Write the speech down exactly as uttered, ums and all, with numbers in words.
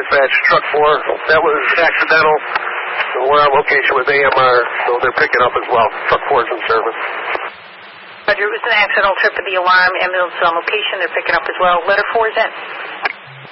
dispatch, truck four. That was accidental. We're on location with A M R, so they're picking up as well. Truck four is in service. Roger, it was an accidental trip of the alarm. Ambulance on location, they're picking up as well. Letter four is in.